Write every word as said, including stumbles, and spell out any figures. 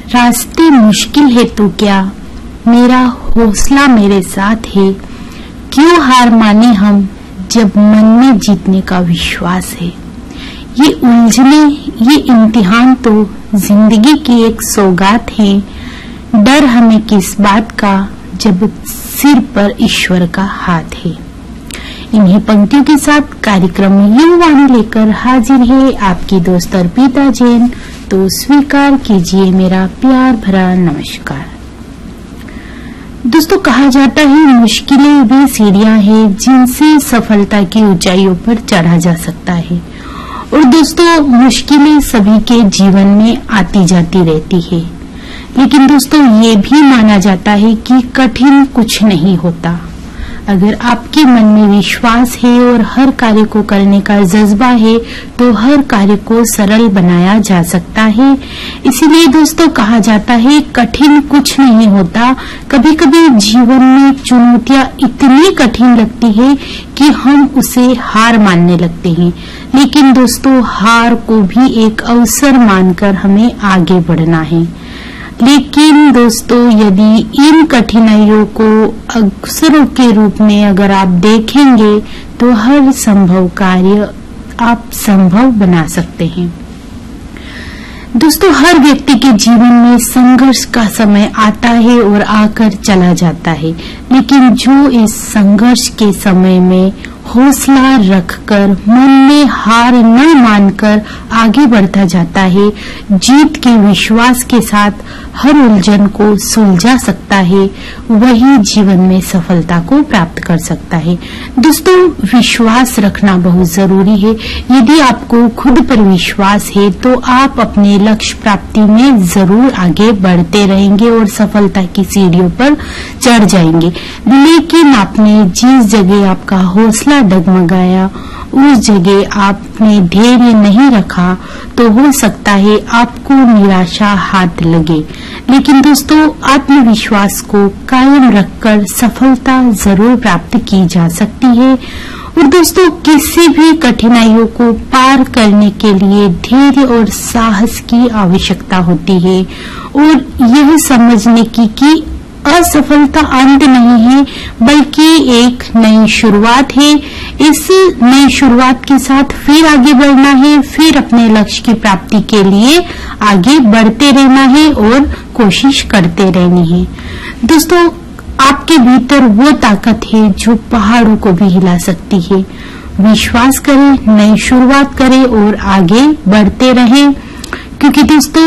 रास्ते मुश्किल है तो क्या, मेरा हौसला मेरे साथ है। क्यों हार माने हम जब मन में जीतने का विश्वास है। ये उलझने, ये इम्तिहान तो जिंदगी की एक सौगात है। डर हमें किस बात का जब सिर पर ईश्वर का हाथ है। इन्हीं पंक्तियों के साथ कार्यक्रम युवावाणी लेकर हाजिर है आपकी दोस्त अर्पिता जैन। तो स्वीकार कीजिए मेरा प्यार भरा नमस्कार। दोस्तों, कहा जाता है मुश्किलें वे सीढ़ियां हैं जिनसे सफलता की ऊंचाइयों पर चढ़ा जा सकता है। और दोस्तों, मुश्किलें सभी के जीवन में आती जाती रहती है, लेकिन दोस्तों ये भी माना जाता है कि कठिन कुछ नहीं होता। अगर आपके मन में विश्वास है और हर कार्य को करने का जज्बा है तो हर कार्य को सरल बनाया जा सकता है। इसीलिए दोस्तों कहा जाता है कठिन कुछ नहीं होता। कभी कभी जीवन में चुनौतियां इतनी कठिन लगती है कि हम उसे हार मानने लगते हैं, लेकिन दोस्तों हार को भी एक अवसर मानकर हमें आगे बढ़ना है। लेकिन दोस्तों यदि इन कठिनाइयों को अवसरों के रूप में अगर आप देखेंगे तो हर संभव कार्य आप संभव बना सकते हैं। दोस्तों, हर व्यक्ति के जीवन में संघर्ष का समय आता है और आकर चला जाता है, लेकिन जो इस संघर्ष के समय में हौसला रखकर मन में हार न मानकर आगे बढ़ता जाता है, जीत के विश्वास के साथ हर उलझन को सुलझा सकता है, वही जीवन में सफलता को प्राप्त कर सकता है। दोस्तों, विश्वास रखना बहुत जरूरी है। यदि आपको खुद पर विश्वास है तो आप अपने लक्ष्य प्राप्ति में जरूर आगे बढ़ते रहेंगे और सफलता की सीढ़ियों पर चढ़ जाएंगे। लेकिन आपने जिस जगह आपका हौसला डगमगाया, उस जगह आपने धैर्य नहीं रखा, तो हो सकता है आपको निराशा हाथ लगे। लेकिन दोस्तों, आत्मविश्वास को कायम रखकर सफलता जरूर प्राप्त की जा सकती है। और दोस्तों, किसी भी कठिनाइयों को पार करने के लिए धैर्य और साहस की आवश्यकता होती है और यह समझने की कि असफलता अंत नहीं है बल्कि एक नई शुरुआत है। इस नई शुरुआत के साथ फिर आगे बढ़ना है, फिर अपने लक्ष्य की प्राप्ति के लिए आगे बढ़ते रहना है और कोशिश करते रहनी है। दोस्तों, आपके भीतर वो ताकत है जो पहाड़ों को भी हिला सकती है। विश्वास करें, नई शुरुआत करें और आगे बढ़ते रहें, क्योंकि दोस्तों